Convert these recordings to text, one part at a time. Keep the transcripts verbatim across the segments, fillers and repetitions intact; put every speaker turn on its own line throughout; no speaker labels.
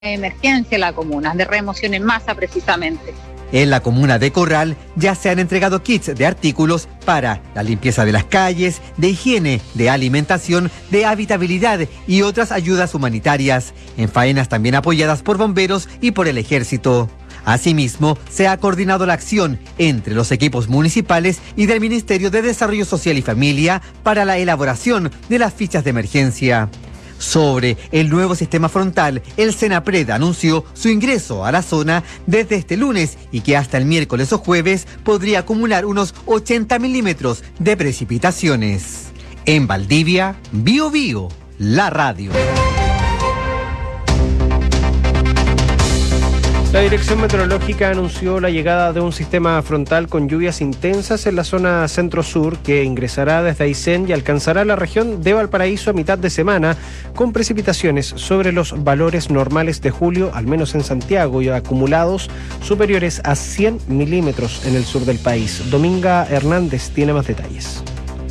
de emergencia en la comuna, de remoción en masa precisamente.
En la comuna de Corral ya se han entregado kits de artículos para la limpieza de las calles, de higiene, de alimentación, de habitabilidad y otras ayudas humanitarias, en faenas también apoyadas por bomberos y por el ejército. Asimismo, se ha coordinado la acción entre los equipos municipales y del Ministerio de Desarrollo Social y Familia para la elaboración de las fichas de emergencia. Sobre el nuevo sistema frontal, el Senapred anunció su ingreso a la zona desde este lunes y que hasta el miércoles o jueves podría acumular unos ochenta milímetros de precipitaciones. En Valdivia, Bío Bío, la radio.
La Dirección Meteorológica anunció la llegada de un sistema frontal con lluvias intensas en la zona centro-sur que ingresará desde Aysén y alcanzará la región de Valparaíso a mitad de semana con precipitaciones sobre los valores normales de julio, al menos en Santiago, y acumulados superiores a cien milímetros en el sur del país. Dominga Hernández tiene más detalles.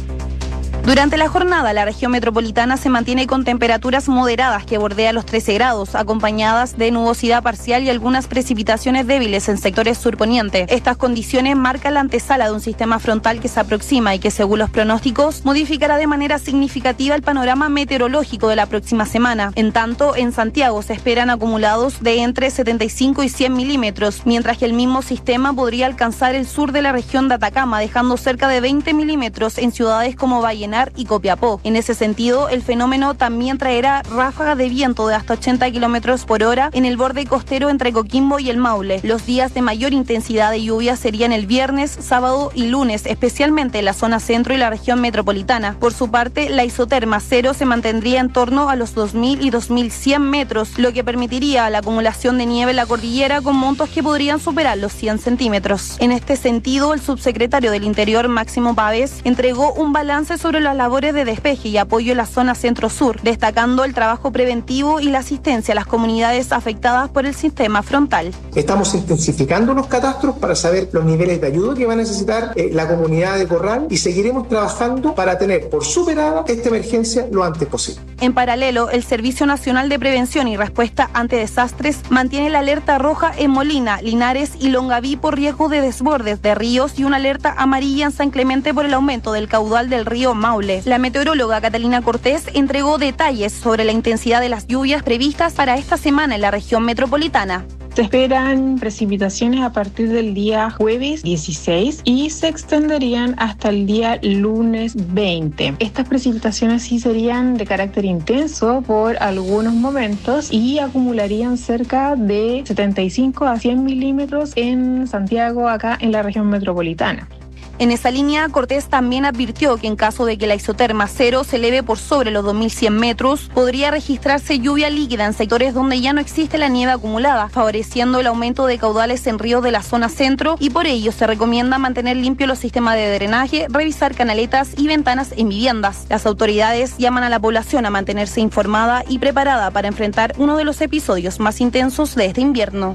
Durante la jornada, la región metropolitana se mantiene con temperaturas moderadas que bordean los trece grados, acompañadas de nubosidad parcial y algunas precipitaciones débiles en sectores surponiente. Estas condiciones marcan la antesala de un sistema frontal que se aproxima y que, según los pronósticos, modificará de manera significativa el panorama meteorológico de la próxima semana. En tanto, en Santiago se esperan acumulados de entre setenta y cinco y cien milímetros, mientras que el mismo sistema podría alcanzar el sur de la región de Atacama, dejando cerca de veinte milímetros en ciudades como Vallenar y Copiapó. En ese sentido, el fenómeno también traerá ráfagas de viento de hasta ochenta kilómetros por hora en el borde costero entre Coquimbo y el Maule. Los días de mayor intensidad de lluvia serían el viernes, sábado y lunes, especialmente en la zona centro y la región metropolitana. Por su parte, la isoterma cero se mantendría en torno a los dos mil y dos mil cien metros, lo que permitiría la acumulación de nieve en la cordillera con montos que podrían superar los cien centímetros. En este sentido, el subsecretario del Interior, Máximo Pavés, entregó un balance sobre las labores de despeje y apoyo en la zona centro-sur, destacando el trabajo preventivo y la asistencia a las comunidades afectadas por el sistema frontal.
Estamos intensificando los catastros para saber los niveles de ayuda que va a necesitar eh, la comunidad de Corral y seguiremos trabajando para tener por superada esta emergencia lo antes posible.
En paralelo, el Servicio Nacional de Prevención y Respuesta ante Desastres mantiene la alerta roja en Molina, Linares y Longaví por riesgo de desbordes de ríos y una alerta amarilla en San Clemente por el aumento del caudal del río Maule. La meteoróloga Catalina Cortés entregó detalles sobre la intensidad de las lluvias previstas para esta semana en la región metropolitana.
Se esperan precipitaciones a partir del día jueves dieciséis y se extenderían hasta el día lunes veinte. Estas precipitaciones sí serían de carácter intenso por algunos momentos y acumularían cerca de setenta y cinco a cien milímetros en Santiago, acá en la región metropolitana.
En esa línea, Cortés también advirtió que en caso de que la isoterma cero se eleve por sobre los dos mil cien metros, podría registrarse lluvia líquida en sectores donde ya no existe la nieve acumulada, favoreciendo el aumento de caudales en ríos de la zona centro, y por ello se recomienda mantener limpios los sistemas de drenaje, revisar canaletas y ventanas en viviendas. Las autoridades llaman a la población a mantenerse informada y preparada para enfrentar uno de los episodios más intensos de este invierno.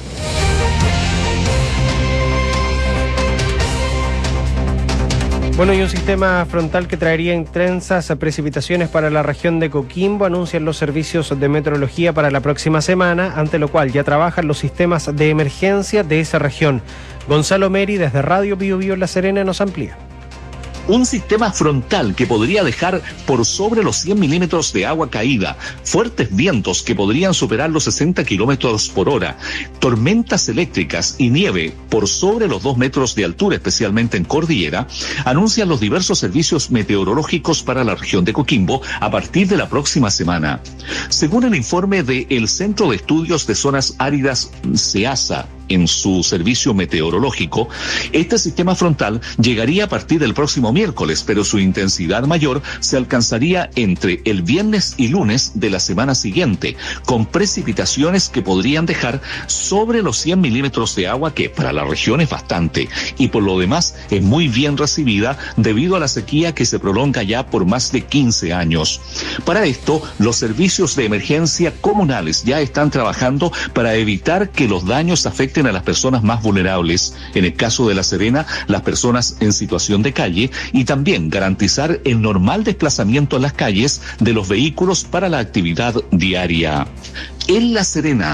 Bueno, y un sistema frontal que traería intensas precipitaciones para la región de Coquimbo, anuncian los servicios de meteorología para la próxima semana, ante lo cual ya trabajan los sistemas de emergencia de esa región. Gonzalo Meri, desde Radio Bío Bío La Serena, nos amplía.
Un sistema frontal que podría dejar por sobre los cien milímetros de agua caída, fuertes vientos que podrían superar los sesenta kilómetros por hora, tormentas eléctricas y nieve por sobre los dos metros de altura, especialmente en cordillera, anuncian los diversos servicios meteorológicos para la región de Coquimbo a partir de la próxima semana. Según el informe del Centro de Estudios de Zonas Áridas CEASA, en su servicio meteorológico, este sistema frontal llegaría a partir del próximo miércoles, pero su intensidad mayor se alcanzaría entre el viernes y lunes de la semana siguiente, con precipitaciones que podrían dejar sobre los cien milímetros de agua, que para la región es bastante, y por lo demás es muy bien recibida debido a la sequía que se prolonga ya por más de quince años. Para esto, los servicios de emergencia comunales ya están trabajando para evitar que los daños afecten afecten a las personas más vulnerables, en el caso de La Serena, las personas en situación de calle, y también garantizar el normal desplazamiento en las calles de los vehículos para la actividad diaria. En La Serena,